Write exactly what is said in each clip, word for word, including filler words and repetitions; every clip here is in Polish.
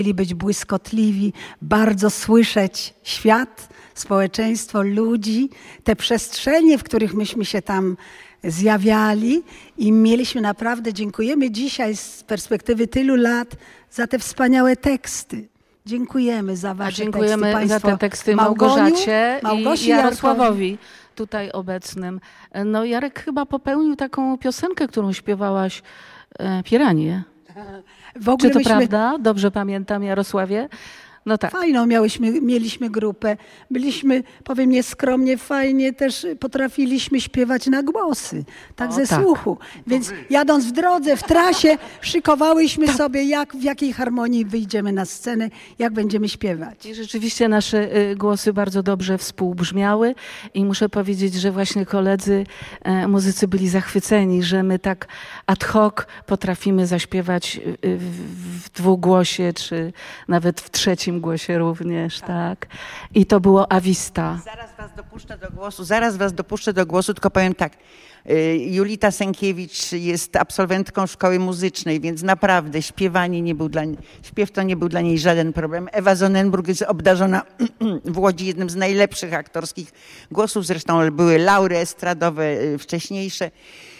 chcieli być błyskotliwi, bardzo słyszeć świat, społeczeństwo, ludzi, te przestrzenie, w których myśmy się tam zjawiali i mieliśmy naprawdę, dziękujemy dzisiaj z perspektywy tylu lat za te wspaniałe teksty. Dziękujemy za wasze teksty. Dziękujemy Państwo, za te teksty Małgoniu, Małgorzacie Małgosi i Jarosławowi tutaj obecnym. No Jarek chyba popełnił taką piosenkę, którą śpiewałaś, e, Piranie. W ogóle Czy to myśmy, prawda? Dobrze pamiętam, Jarosławie? No tak. Fajną miałyśmy, mieliśmy grupę. Byliśmy, powiem nieskromnie, fajnie też potrafiliśmy śpiewać na głosy, tak O, ze tak. słuchu. Więc jadąc w drodze, w trasie, szykowałyśmy sobie, jak, w jakiej harmonii wyjdziemy na scenę, jak będziemy śpiewać. I rzeczywiście nasze y, głosy bardzo dobrze współbrzmiały i muszę powiedzieć, że właśnie koledzy e, muzycy byli zachwyceni, że my tak ad hoc potrafimy zaśpiewać y, w, w dwugłosie, czy nawet w trzecim głosie również, tak. I to było Awista. Zaraz was dopuszczę do głosu, zaraz was dopuszczę do głosu, tylko powiem tak. Julita Sękiewicz jest absolwentką szkoły muzycznej, więc naprawdę śpiewanie nie był dla niej, śpiew to nie był dla niej żaden problem. Ewa Sonnenburg jest obdarzona w Łodzi jednym z najlepszych aktorskich głosów, zresztą były laury estradowe wcześniejsze.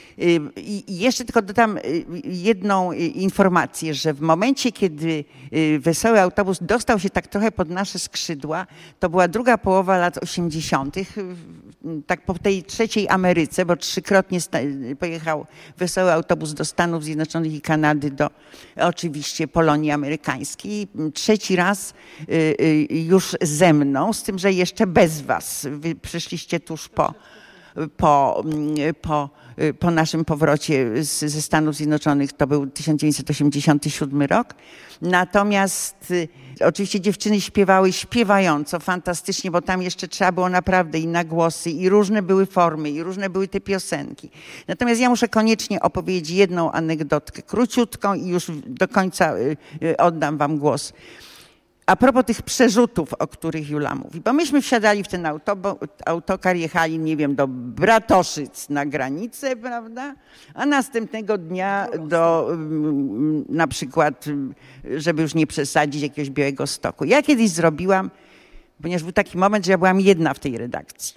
I jeszcze tylko dodam jedną informację, że w momencie, kiedy Wesoły Autobus dostał się tak trochę pod nasze skrzydła, to była druga połowa lat osiemdziesiątych, tak po tej trzeciej Ameryce, bo trzykrotnie pojechał Wesoły Autobus do Stanów Zjednoczonych i Kanady, do oczywiście Polonii Amerykańskiej. Trzeci raz już ze mną, z tym, że jeszcze bez was. Wy przyszliście tuż po, po, po po naszym powrocie z, ze Stanów Zjednoczonych, to był tysiąc dziewięćset osiemdziesiąty siódmy rok. Natomiast y, oczywiście dziewczyny śpiewały śpiewająco, fantastycznie, bo tam jeszcze trzeba było naprawdę i na głosy, i różne były formy, i różne były te piosenki. Natomiast ja muszę koniecznie opowiedzieć jedną anegdotkę, króciutką i już do końca y, y, oddam wam głos. A propos tych przerzutów, o których Jula mówi, bo myśmy wsiadali w ten autobo, autokar, jechali, nie wiem, do Bratoszyc na granicę, prawda? A następnego dnia do, na przykład, żeby już nie przesadzić, jakiegoś Białegostoku. Ja kiedyś zrobiłam, ponieważ był taki moment, że ja byłam jedna w tej redakcji.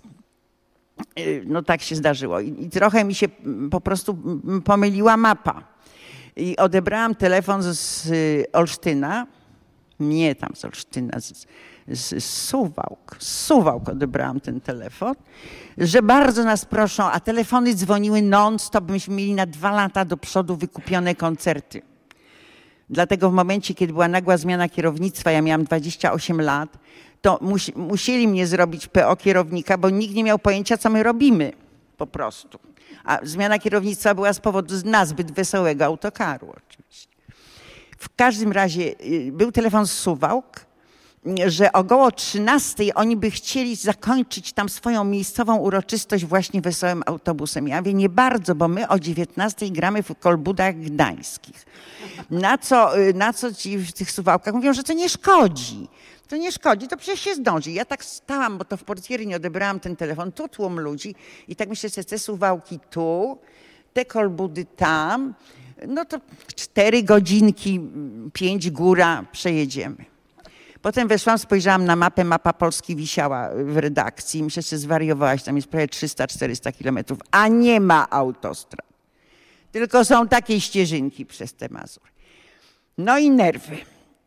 No tak się zdarzyło i, i trochę mi się po prostu pomyliła mapa. I odebrałam telefon z Olsztyna, nie tam z Olsztyna, z, z, z Suwałk. Z Suwałk odebrałam ten telefon, że bardzo nas proszą, a telefony dzwoniły non-stop, myśmy mieli na dwa lata do przodu wykupione koncerty. Dlatego w momencie, kiedy była nagła zmiana kierownictwa, ja miałam dwadzieścia osiem lat, to musi, musieli mnie zrobić P O kierownika, bo nikt nie miał pojęcia, co my robimy po prostu. A zmiana kierownictwa była z powodu nazbyt wesołego autokaru oczywiście. W każdym razie był telefon z Suwałk, że około trzynastej oni by chcieli zakończyć tam swoją miejscową uroczystość właśnie Wesołym Autobusem. Ja mówię, nie bardzo, bo my o dziewiętnastej gramy w Kolbudach Gdańskich. Na co, na co ci w tych Suwałkach mówią, że to nie szkodzi. To nie szkodzi, to przecież się zdąży. Ja tak stałam, bo to w portiery nie odebrałam ten telefon, tu tłum ludzi i tak myślę, że te Suwałki tu, te Kolbudy tam, no to cztery godzinki, pięć góra przejedziemy. Potem weszłam, spojrzałam na mapę, mapa Polski wisiała w redakcji. Myślę, że zwariowałaś, tam jest prawie trzysta czterysta kilometrów, a nie ma autostrad. Tylko są takie ścieżynki przez te Mazury. No i nerwy.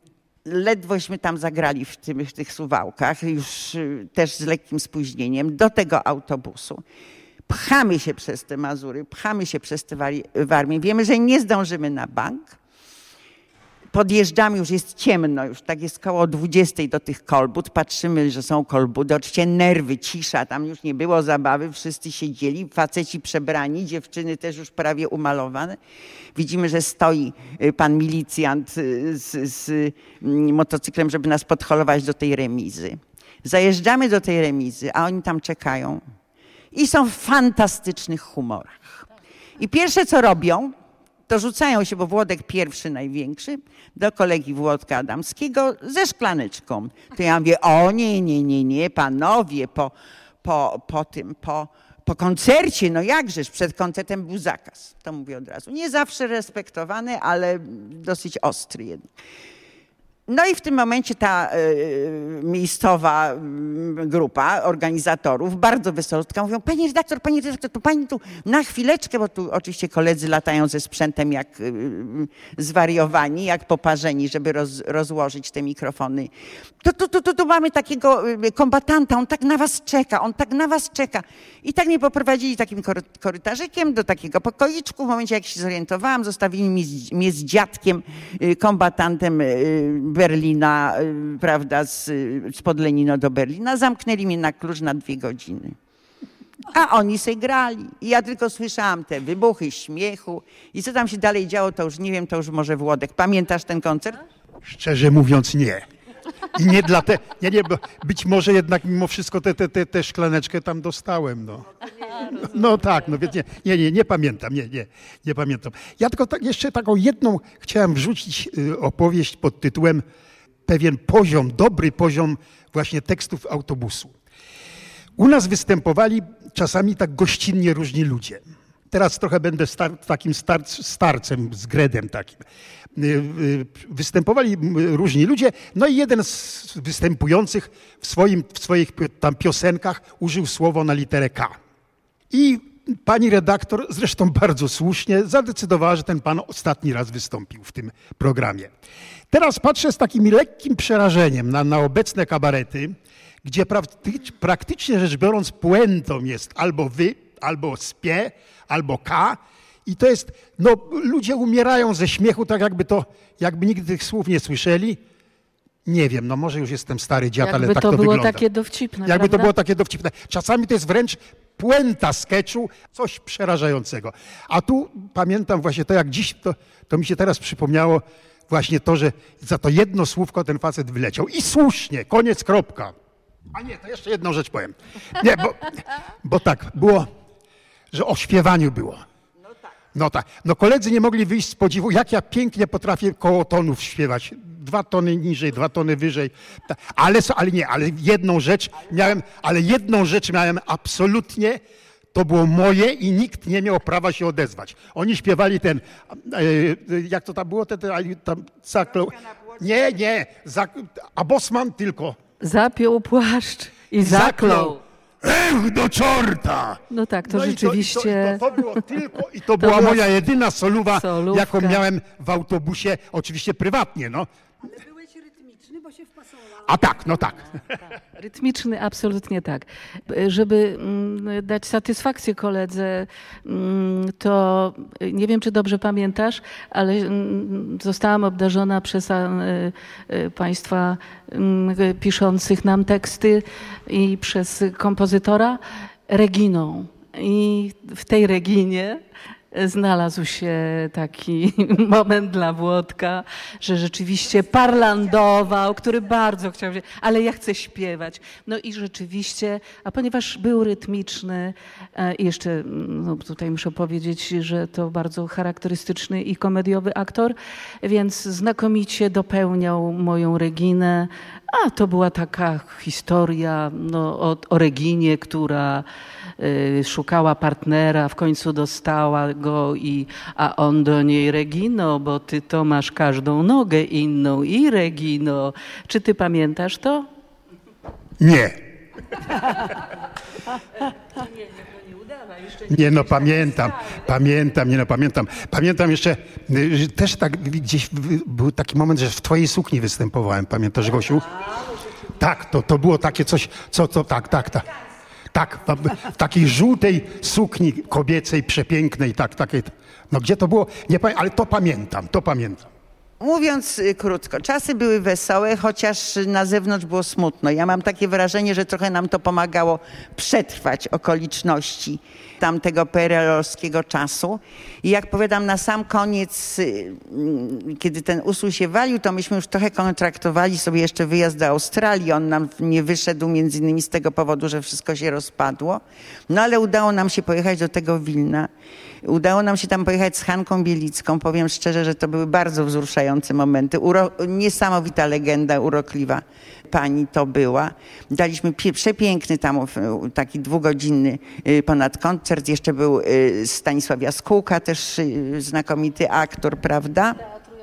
Ledwośmy tam zagrali w, tym, w tych Suwałkach, już też z lekkim spóźnieniem, do tego autobusu. Pchamy się przez te Mazury, pchamy się przez te Warmię. Wiemy, że nie zdążymy na bank. Podjeżdżamy, już jest ciemno, już tak jest koło dwudziestej do tych Kolbud. Patrzymy, że są Kolbudy. Oczywiście nerwy, cisza, tam już nie było zabawy. Wszyscy siedzieli, faceci przebrani, dziewczyny też już prawie umalowane. Widzimy, że stoi pan milicjant z, z motocyklem, żeby nas podholować do tej remizy. Zajeżdżamy do tej remizy, a oni tam czekają. I są w fantastycznych humorach. I pierwsze, co robią, to rzucają się, bo Włodek pierwszy, największy, do kolegi Włodka Adamskiego ze szklaneczką. To ja mówię, o nie, nie, nie, nie, panowie, po, po, po tym, po, po koncercie, no jakżeż, przed koncertem był zakaz. To mówię od razu. Nie zawsze respektowany, ale dosyć ostry jednak. No i w tym momencie ta y, miejscowa y, grupa organizatorów, bardzo wysolotka, mówią: pani redaktor, pani redaktor, to pani tu na chwileczkę, bo tu oczywiście koledzy latają ze sprzętem jak y, zwariowani, jak poparzeni, żeby roz, rozłożyć te mikrofony. Tu, tu, tu, tu, tu mamy takiego y, kombatanta, on tak na was czeka, on tak na was czeka. I tak mnie poprowadzili takim korytarzykiem do takiego pokoiczku. W momencie, jak się zorientowałam, zostawili mnie z, mnie z dziadkiem, y, kombatantem y, Berlina, prawda, z, z Podlenino do Berlina. Zamknęli mnie na klucz na dwie godziny. A oni sobie grali. I ja tylko słyszałam te wybuchy śmiechu. I co tam się dalej działo, to już nie wiem, to już może Włodek. Pamiętasz ten koncert? Szczerze mówiąc, nie. I nie dla te, nie, nie, bo być może jednak mimo wszystko tę te, te, te szklaneczkę tam dostałem, no. No, no tak, no więc nie, nie, nie, nie pamiętam, nie, nie, nie pamiętam. Ja tylko tak, jeszcze taką jedną chciałem wrzucić y, opowieść pod tytułem pewien poziom, dobry poziom właśnie tekstów autobusu. U nas występowali czasami tak gościnnie różni ludzie. Teraz trochę będę star, takim star, starcem, z gredem takim. Występowali różni ludzie, no i jeden z występujących w, swoim, w swoich tam piosenkach użył słowa na literę K. I pani redaktor, zresztą bardzo słusznie, zadecydowała, że ten pan ostatni raz wystąpił w tym programie. Teraz patrzę z takim lekkim przerażeniem na, na obecne kabarety, gdzie prakty, praktycznie rzecz biorąc puentą jest albo wy, albo spie, albo K. I to jest, no ludzie umierają ze śmiechu, tak jakby to, jakby nigdy tych słów nie słyszeli. Nie wiem, no może już jestem stary dziad, jakby ale tak to, to było wygląda. takie dowcipne, Jakby prawda? to było takie dowcipne. Czasami to jest wręcz puenta sketchu, coś przerażającego. A tu pamiętam właśnie to, jak dziś, to, to mi się teraz przypomniało właśnie to, że za to jedno słówko ten facet wyleciał. I słusznie, koniec, kropka. A nie, to jeszcze jedną rzecz powiem. Nie, bo, bo tak, było, że o śpiewaniu było. No tak. No koledzy nie mogli wyjść z podziwu, jak ja pięknie potrafię koło tonów śpiewać. Dwa tony niżej, dwa tony wyżej. Ale, ale nie, ale jedną rzecz miałem, ale jedną rzecz miałem absolutnie, to było moje i nikt nie miał prawa się odezwać. Oni śpiewali ten, jak to tam było, ten, tam zaklął. Nie, nie, zak, a Bosman tylko. Zapiął płaszcz i zaklął. Ech, do czorta! No tak, to no rzeczywiście... I to, i to, i to było tylko, i to, to była moja jedyna soluwa, solówka. Jaką miałem w autobusie, oczywiście prywatnie, no. Ale byłeś rytmiczny, bo się wpasowałeś. A tak, no tak. Rytmiczny, absolutnie tak. Żeby dać satysfakcję koledze, to nie wiem, czy dobrze pamiętasz, ale zostałam obdarzona przez państwa piszących nam teksty i przez kompozytora Reginą. I w tej Reginie znalazł się taki moment dla Włodka, że rzeczywiście parlandował, który bardzo chciał, ale ja chcę śpiewać. No i rzeczywiście, a ponieważ był rytmiczny i jeszcze no tutaj muszę powiedzieć, że to bardzo charakterystyczny i komediowy aktor, więc znakomicie dopełniał moją Reginę. A to była taka historia no, o, o Reginie, która y, szukała partnera, w końcu dostała go, i, a on do niej: Regino, bo ty to masz każdą nogę inną i Regino. Czy ty pamiętasz to? Nie. Nie, no pamiętam, pamiętam, nie no pamiętam. Pamiętam jeszcze, że też tak gdzieś był taki moment, że w twojej sukni występowałem. Pamiętasz, Gosiu? Tak, to, to było takie coś, co to, tak, tak, tak. Tak, w takiej żółtej sukni kobiecej, przepięknej, tak, takiej. No gdzie to było? Nie pamiętam, ale to pamiętam, to pamiętam. Mówiąc krótko, czasy były wesołe, chociaż na zewnątrz było smutno. Ja mam takie wrażenie, że trochę nam to pomagało przetrwać okoliczności tamtego P R L-owskiego czasu. I jak powiadam, na sam koniec, kiedy ten usuł się walił, to myśmy już trochę kontraktowali sobie jeszcze wyjazd do Australii. On nam nie wyszedł między innymi z tego powodu, że wszystko się rozpadło. No ale udało nam się pojechać do tego Wilna. Udało nam się tam pojechać z Hanką Bielicką. Powiem szczerze, że to były bardzo wzruszające momenty. Uro... Niesamowita legenda, urokliwa pani to była. Daliśmy pie... przepiękny tam taki dwugodzinny ponad koncert. Jeszcze był Stanisław Jaskółka, też znakomity aktor, prawda?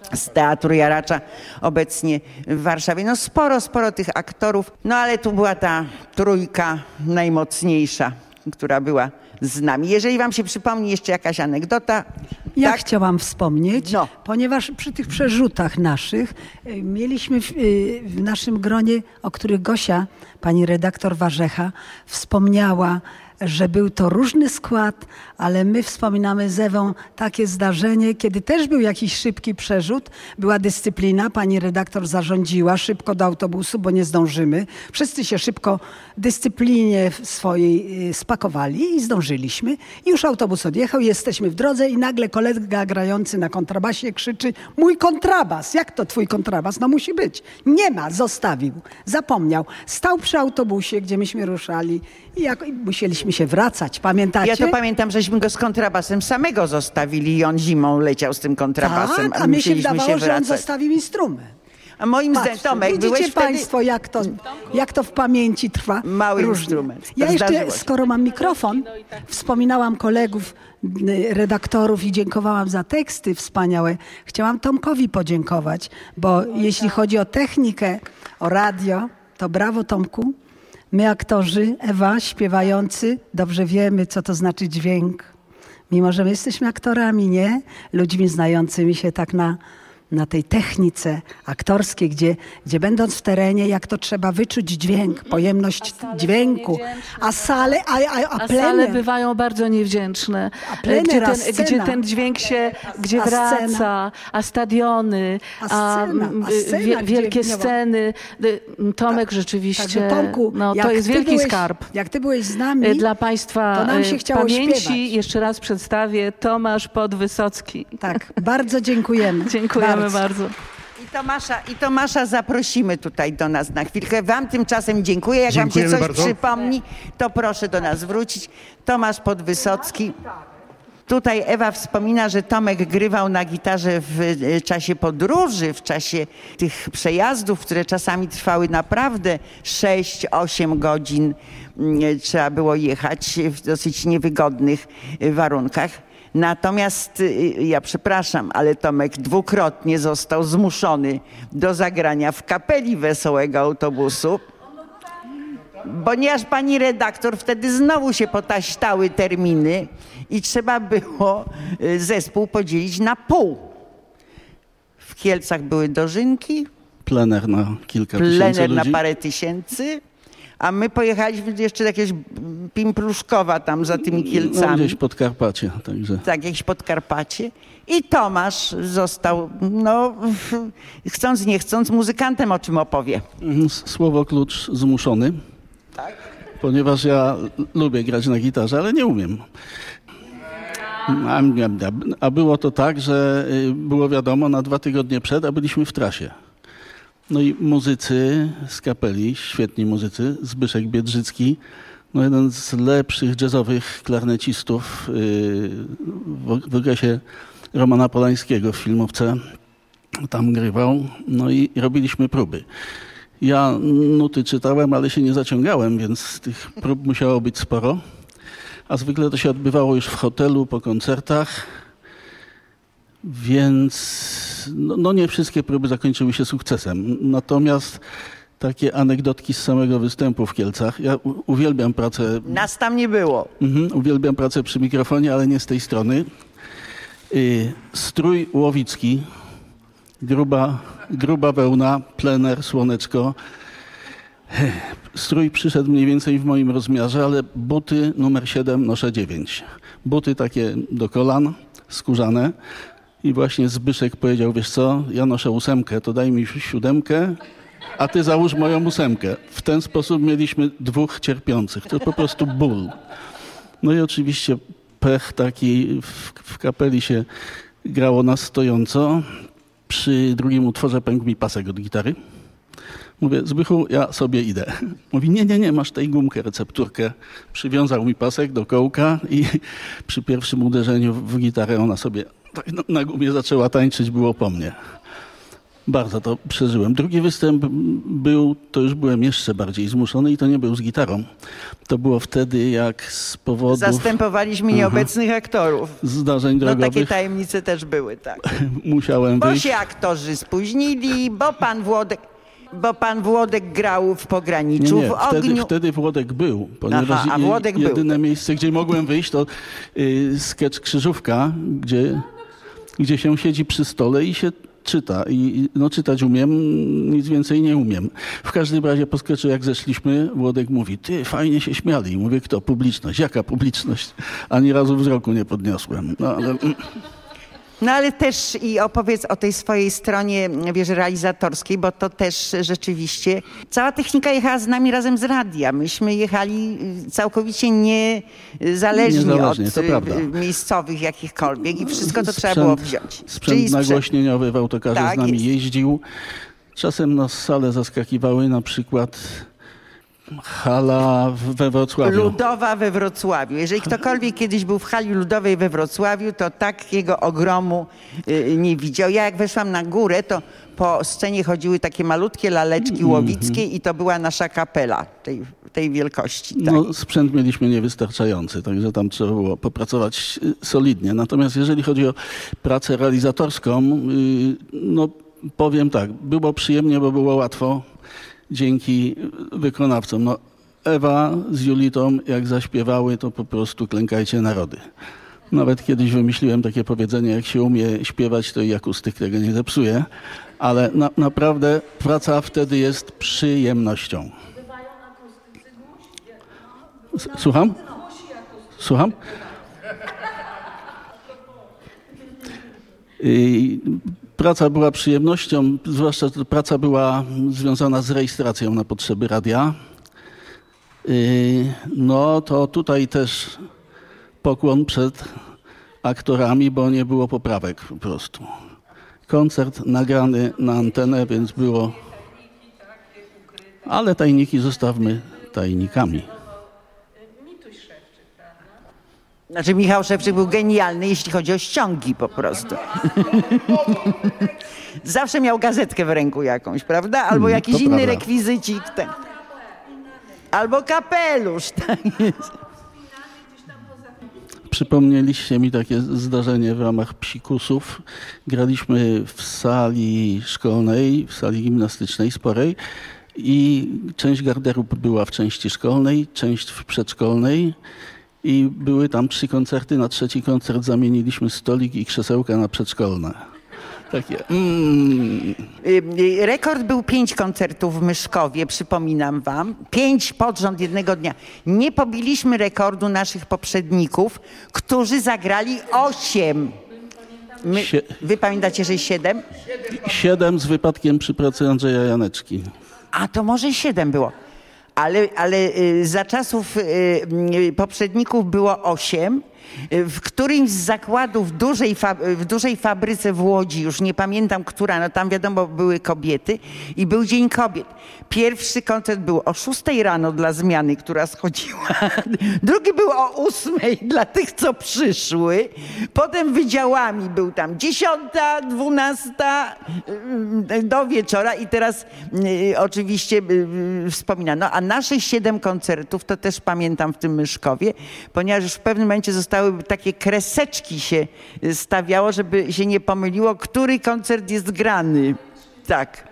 z Teatru Jaracza, obecnie w Warszawie. No sporo, sporo tych aktorów, no ale tu była ta trójka najmocniejsza, która była z nami. Jeżeli wam się przypomni jeszcze jakaś anegdota. Ja tak? chciałam wspomnieć, No. ponieważ przy tych przerzutach naszych y, mieliśmy w, y, w naszym gronie, o których Gosia, pani redaktor Warzecha, wspomniała, że był to różny skład, ale my wspominamy z Ewą takie zdarzenie, kiedy też był jakiś szybki przerzut, była dyscyplina, pani redaktor zarządziła szybko do autobusu, bo nie zdążymy. Wszyscy się szybko dyscyplinie swojej spakowali i zdążyliśmy. I już autobus odjechał, jesteśmy w drodze i nagle kolega grający na kontrabasie krzyczy: mój kontrabas, jak to twój kontrabas? No musi być. Nie ma, zostawił, zapomniał. Stał przy autobusie, gdzie myśmy ruszali i jak, i musieliśmy się wracać, pamiętacie? Ja to pamiętam, żeśmy go z kontrabasem samego zostawili i on zimą leciał z tym kontrabasem, Tak, a a mi się musieliśmy wydawało, się że on wracać. zostawił instrument. A moim zdaniem, Patrzcie, Tomek, widzicie byłeś wtedy... państwo, jak to, jak to w pamięci trwa. Mały różnie. instrument. To Ja jeszcze, zdarzyło się. skoro mam mikrofon, wspominałam kolegów, y, redaktorów i dziękowałam za teksty wspaniałe. Chciałam Tomkowi podziękować, bo jeśli chodzi o technikę, o radio, to brawo Tomku. My aktorzy, Ewa, śpiewający, dobrze wiemy, co to znaczy dźwięk. Mimo że my jesteśmy aktorami, nie? Ludźmi znającymi się tak na, na tej technice aktorskiej, gdzie, gdzie będąc w terenie, jak to trzeba wyczuć dźwięk, pojemność dźwięku. A sale, a, a, a, A plener. sale bywają bardzo niewdzięczne, A plener, gdzie, a ten, scena. gdzie ten dźwięk się, gdzie A wraca, scena. a stadiony, A scena, mm, a scena, wie, gdzie wielkie nie ma- sceny. Y, Tomek rzeczywiście, Także Tomku, no, jak to jest ty wielki byłeś, skarb. Jak ty byłeś z nami, Y, Dla Państwa to nam się y, chciało pamięci śpiewać. jeszcze raz przedstawię Tomasz Podwysocki. tak, bardzo dziękujemy. Dziękujemy bardzo. bardzo. I Tomasza, I Tomasza zaprosimy tutaj do nas na chwilkę. Wam tymczasem dziękuję. Jak Dziękujemy wam się coś bardzo. przypomni, to proszę do nas wrócić. Tomasz Podwysocki. Tutaj Ewa wspomina, że Tomek grywał na gitarze w e, czasie podróży, w czasie tych przejazdów, które czasami trwały naprawdę sześć osiem godzin. Mm, Trzeba było jechać w dosyć niewygodnych e, warunkach. Natomiast y, ja przepraszam, ale Tomek dwukrotnie został zmuszony do zagrania w kapeli Wesołego Autobusu, ponieważ pani redaktor wtedy znowu się potaśtały terminy i trzeba było y, zespół podzielić na pół. W Kielcach były dożynki, Plener na kilka tysięcy plener na ludzi. parę tysięcy, a my pojechaliśmy jeszcze do jakiegoś Pimpluszkowa tam za tymi No, Kielcami. gdzieś Podkarpacie, także Tak, jakieś Podkarpacie. I Tomasz został, no, chcąc nie chcąc, muzykantem, o czym opowie. mhm, s- słowo klucz zmuszony, Tak? ponieważ ja lubię grać na gitarze, ale nie umiem. A, a było to tak, że y, było wiadomo na dwa tygodnie przed, a byliśmy w trasie. No i muzycy z kapeli, świetni muzycy, Zbyszek Biedrzycki, no jeden z lepszych jazzowych klarnecistów yy, w, w okresie Romana Polańskiego w filmówce, tam grywał, no i robiliśmy próby. Ja nuty czytałem, ale się nie zaciągałem, więc tych prób musiało być sporo, a zwykle to się odbywało już w hotelu, po koncertach, więc no, no nie wszystkie próby zakończyły się sukcesem. Natomiast takie anegdotki z samego występu w Kielcach. Ja u- uwielbiam pracę, Nas tam nie było. mhm, uwielbiam pracę przy mikrofonie, ale nie z tej strony. Y, strój łowicki, gruba, gruba wełna, plener, słoneczko. Strój przyszedł mniej więcej w moim rozmiarze, ale buty numer siedem noszę dziewięć. Buty takie do kolan, skórzane. I właśnie Zbyszek powiedział, wiesz co, ja noszę ósemkę, to daj mi siódemkę, a ty załóż moją ósemkę. W ten sposób mieliśmy dwóch cierpiących. To po prostu ból. No i oczywiście pech taki, w, w kapeli się grało na stojąco. Przy drugim utworze pękł mi pasek od gitary. Mówię, Zbychu, ja sobie idę. Mówi, nie, nie, nie, masz tej gumkę, recepturkę. Przywiązał mi pasek do kołka i przy pierwszym uderzeniu w gitarę ona sobie tak na- na gumie zaczęła tańczyć, było po mnie. Bardzo to przeżyłem. Drugi występ był, to już byłem jeszcze bardziej zmuszony i to nie był z gitarą. To było wtedy, jak z powodów... Zastępowaliśmy nieobecnych aktorów. Zdarzeń No drogowych. takie tajemnice też były, tak. Musiałem Bo wyjść. się aktorzy spóźnili, bo pan Włodek, bo pan Włodek grał w pograniczu, Nie, nie. w Wtedy, ogniu. wtedy Włodek był, ponieważ Aha, a je- Włodek był. jedyne miejsce, gdzie mogłem wyjść, to y, sketch Krzyżówka, gdzie, gdzie się siedzi przy stole i się czyta. I no czytać umiem, nic więcej nie umiem. W każdym razie po sketchu, jak zeszliśmy, Włodek mówi, ty, fajnie się śmiali. I mówię, kto? Publiczność. Jaka publiczność? Ani razu wzroku nie podniosłem. No, ale... No ale też i opowiedz o tej swojej stronie, wiesz, realizatorskiej, bo to też rzeczywiście... Cała technika jechała z nami razem z radia. Myśmy jechali całkowicie niezależnie Niezależnie, od to prawda. y, miejscowych jakichkolwiek i wszystko to trzeba Sprzęt- było wziąć. Czyli Sprzęt nagłośnieniowy w autokarze Tak z nami jest. jeździł. Czasem nas sale zaskakiwały, na przykład hala w- we Wrocławiu. Ludowa we Wrocławiu. Jeżeli ktokolwiek kiedyś był w hali ludowej we Wrocławiu, to takiego ogromu y, nie widział. Ja jak weszłam na górę, to po scenie chodziły takie malutkie laleczki łowickie i to była nasza kapela tej, tej wielkości. Tak. No, sprzęt mieliśmy niewystarczający, także tam trzeba było popracować y, solidnie. Natomiast jeżeli chodzi o pracę realizatorską, y, no powiem tak, było przyjemnie, bo było łatwo dzięki wykonawcom. No, Ewa z Julitą, jak zaśpiewały, to po prostu klękajcie narody. Nawet kiedyś wymyśliłem takie powiedzenie, jak się umie śpiewać, to i akustyk tego nie zepsuje, ale na, naprawdę praca wtedy jest przyjemnością. S- Słucham? Słucham? I praca była przyjemnością, zwłaszcza że praca była związana z rejestracją na potrzeby radia. I no to tutaj też pokłon przed aktorami, bo nie było poprawek po prostu. Koncert nagrany na antenę, więc było... Ale tajniki zostawmy tajnikami. Znaczy Michał Szewczyk był genialny, jeśli chodzi o ściągi po prostu. Zawsze miał gazetkę w ręku jakąś, prawda? Albo Hmm, jakiś to inny prawda. rekwizycik. Ten. Albo kapelusz. Tak jest. Przypomnieliście mi takie zdarzenie w ramach Psikusów. Graliśmy w sali szkolnej, w sali gimnastycznej sporej i część garderób była w części szkolnej, część w przedszkolnej i były tam trzy koncerty. Na trzeci koncert zamieniliśmy stolik i krzesełka na przedszkolne. Takie... Mm. Y, y, Rekord był pięć koncertów w Myszkowie, przypominam wam. Pięć pod rząd jednego dnia. Nie pobiliśmy rekordu naszych poprzedników, którzy zagrali osiem. My, Sie- wy pamiętacie, że siedem? Siedem z wypadkiem przy pracy Andrzeja Janeczki. A to może siedem było. Ale, ale y, za czasów y, y, poprzedników było osiem. Y, W którymś z zakładów w dużej, fa- w dużej fabryce w Łodzi, już nie pamiętam która, no tam wiadomo były kobiety i był Dzień Kobiet. Pierwszy koncert był o szóstej rano dla zmiany, która schodziła. Drugi był o ósmej dla tych, co przyszły. Potem wydziałami był tam dziesiąta, dwunasta y, do wieczora i teraz y, oczywiście y, y, wspominano. A nasze siedem koncertów, to też pamiętam w tym Myszkowie, ponieważ już w pewnym momencie zostały takie kreseczki się stawiało, żeby się nie pomyliło, który koncert jest grany. Tak.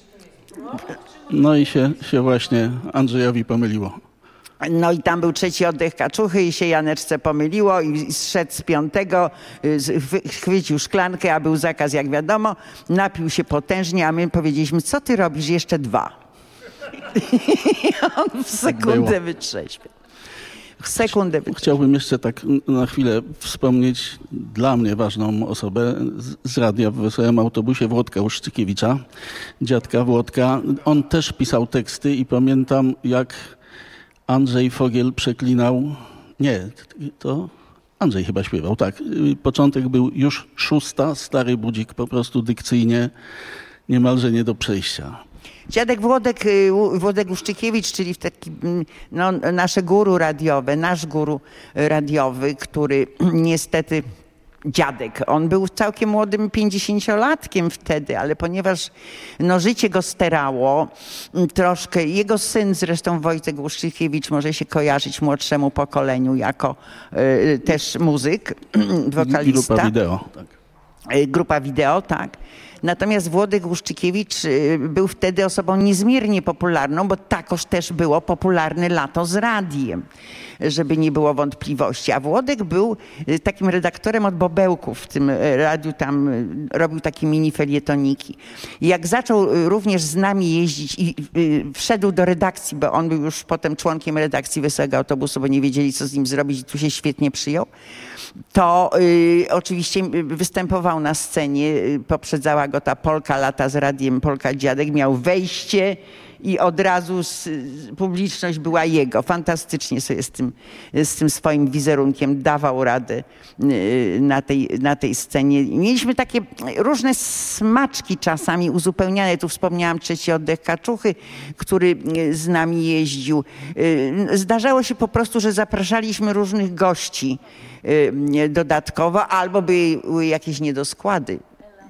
No i się, się właśnie Andrzejowi pomyliło. No i tam był trzeci oddech kaczuchy i się Janeczce pomyliło i zszedł z piątego, y, z- chwy- chwycił szklankę, a był zakaz jak wiadomo, napił się potężnie, a my powiedzieliśmy, co ty robisz? Jeszcze dwa. I on w sekundę było. wytrzeźwiał. W sekundę wytrzeźwiał. Chciałbym jeszcze tak na chwilę wspomnieć dla mnie ważną osobę z, z radia w Wesołym Autobusie, Włodka Uszczykiewicza, dziadka Włodka. On też pisał teksty i pamiętam, jak Andrzej Fogiel przeklinał, nie, to Andrzej chyba śpiewał, tak. Początek był już szósta, stary budzik, po prostu dykcyjnie niemalże nie do przejścia. Dziadek Włodek, y, Ł- Włodek Uszczykiewicz, czyli w taki, mm, no, nasze guru radiowe, nasz guru radiowy, który niestety dziadek. On był całkiem młodym pięćdziesięciolatkiem wtedy, ale ponieważ no, życie go sterało troszkę, jego syn zresztą Wojtek Łuszczykiewicz może się kojarzyć młodszemu pokoleniu jako y, też muzyk, wokalista. Grupa wideo, tak. Grupa wideo, tak. Natomiast Włodek Łuszczykiewicz był wtedy osobą niezmiernie popularną, bo takoż też było popularne Lato z radiem, żeby nie było wątpliwości. A Włodek był takim redaktorem od Bobełków w tym radiu, tam robił takie mini felietoniki. I jak zaczął również z nami jeździć i wszedł do redakcji, bo on był już potem członkiem redakcji Wesołego Autobusu, bo nie wiedzieli, co z nim zrobić i tu się świetnie przyjął, to y, oczywiście występował na scenie, poprzedzała go ta Polka Lata z radiem, Polka Dziadek, miał wejście i od razu z, publiczność była jego. Fantastycznie sobie z tym, z tym swoim wizerunkiem dawał radę y, na tej, na tej scenie. Mieliśmy takie różne smaczki czasami uzupełniane. Tu wspomniałam Trzeci Oddech Kaczuchy, który z nami jeździł. Y, zdarzało się po prostu, że zapraszaliśmy różnych gości dodatkowo, albo były jakieś niedoskłady.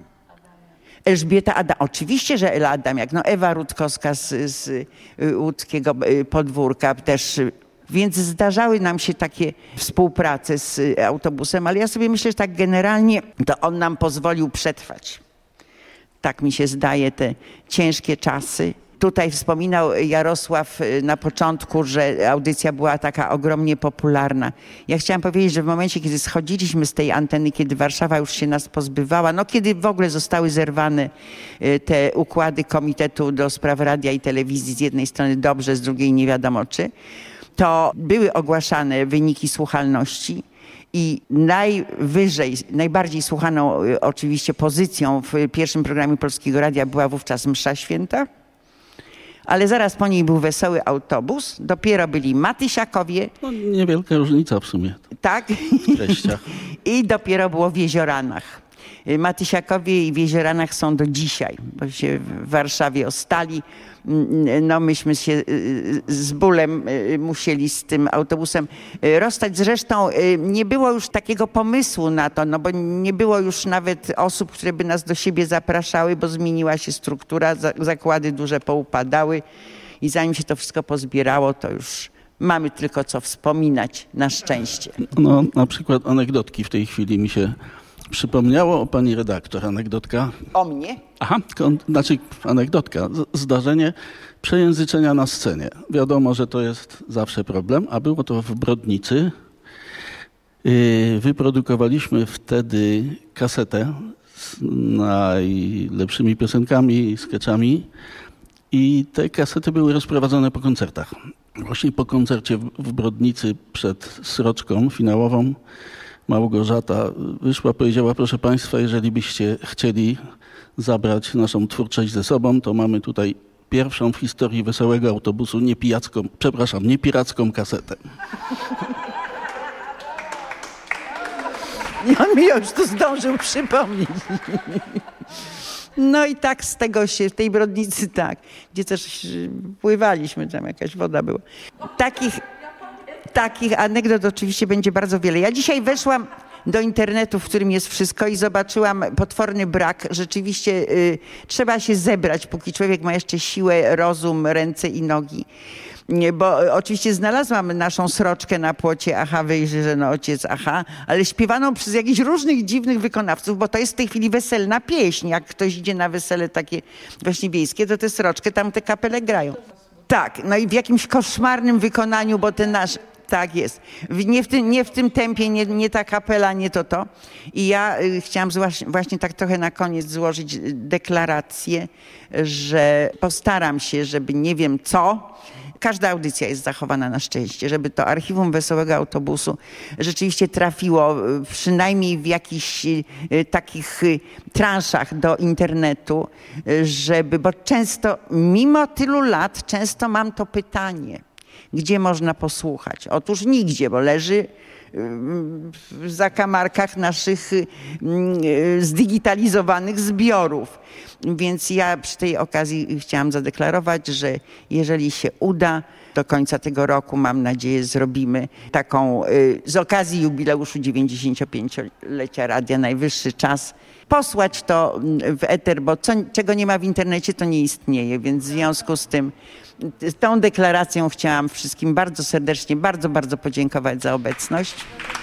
Elżbieta Adam, oczywiście, że Ela Adamiak, no Ewa Rutkowska z, z łódzkiego podwórka też, więc zdarzały nam się takie współprace z autobusem, ale ja sobie myślę, że tak generalnie to on nam pozwolił przetrwać. Tak mi się zdaje, te ciężkie czasy. Tutaj wspominał Jarosław na początku, że audycja była taka ogromnie popularna. Ja chciałam powiedzieć, że w momencie, kiedy schodziliśmy z tej anteny, kiedy Warszawa już się nas pozbywała, no kiedy w ogóle zostały zerwane te układy Komitetu do Spraw Radia i Telewizji, z jednej strony dobrze, z drugiej nie wiadomo czy, to były ogłaszane wyniki słuchalności. I najwyżej, najbardziej słuchaną oczywiście pozycją w pierwszym programie Polskiego Radia była wówczas Msza Święta. Ale zaraz po niej był Wesoły Autobus, dopiero byli Matysiakowie. No, niewielka różnica w sumie. Tak. W treściach. I dopiero było w Jezioranach. Matysiakowie i w Jezioranach są do dzisiaj, bo się w Warszawie ostali. No myśmy się z bólem musieli z tym autobusem rozstać. Zresztą nie było już takiego pomysłu na to, no bo nie było już nawet osób, które by nas do siebie zapraszały, bo zmieniła się struktura, zakłady duże poupadały i zanim się to wszystko pozbierało, to już mamy tylko co wspominać, na szczęście. No na przykład anegdotki w tej chwili mi się przypomniało o pani redaktor. Anegdotka. O mnie? Aha, znaczy anegdotka. Zdarzenie przejęzyczenia na scenie. Wiadomo, że to jest zawsze problem, a było to w Brodnicy. Wyprodukowaliśmy wtedy kasetę z najlepszymi piosenkami, skeczami i te kasety były rozprowadzone po koncertach. Właśnie po koncercie w Brodnicy przed sroczką finałową Małgorzata wyszła, powiedziała: proszę Państwa, jeżeli byście chcieli zabrać naszą twórczość ze sobą, to mamy tutaj pierwszą w historii Wesołego Autobusu niepijacką, przepraszam, niepiracką kasetę. I on mi już tu zdążył przypomnieć. No i tak z tego się, w tej Brodnicy tak, gdzie też pływaliśmy, tam jakaś woda była. Takich... Takich anegdot oczywiście będzie bardzo wiele. Ja dzisiaj weszłam do internetu, w którym jest wszystko i zobaczyłam potworny brak. Rzeczywiście y, trzeba się zebrać, póki człowiek ma jeszcze siłę, rozum, ręce i nogi. Nie, bo y, oczywiście znalazłam naszą sroczkę na płocie Aha, wyjrzy, że no ojciec, aha, ale śpiewaną przez jakichś różnych dziwnych wykonawców, bo to jest w tej chwili weselna pieśń. Jak ktoś idzie na wesele takie właśnie wiejskie, to tę sroczkę tam te kapele grają. Tak, no i w jakimś koszmarnym wykonaniu, bo ten nasz... Tak jest. Nie w tym, nie w tym tempie, nie, nie ta kapela, nie to to. I ja y, chciałam zła- właśnie tak trochę na koniec złożyć deklarację, że postaram się, żeby nie wiem co, każda audycja jest zachowana na szczęście, żeby to archiwum Wesołego Autobusu rzeczywiście trafiło przynajmniej w jakichś y, takich y, transzach do internetu, y, żeby, bo często, mimo tylu lat, często mam to pytanie, gdzie można posłuchać? Otóż nigdzie, bo leży w zakamarkach naszych zdigitalizowanych zbiorów. Więc ja przy tej okazji chciałam zadeklarować, że jeżeli się uda, do końca tego roku, mam nadzieję, zrobimy taką y, z okazji jubileuszu dziewięćdziesięciopięciolecia Radia Najwyższy Czas posłać to w eter, bo co, czego nie ma w internecie, to nie istnieje, więc w związku z tym z tą deklaracją chciałam wszystkim bardzo serdecznie, bardzo, bardzo podziękować za obecność.